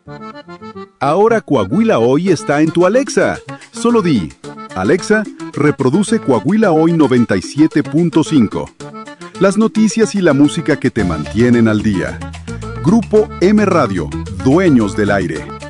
Ahora Coahuila Hoy está en tu Alexa. Solo di, Alexa, reproduce Coahuila Hoy 97.5. Las noticias y la música que te mantienen al día. Grupo M Radio, dueños del aire.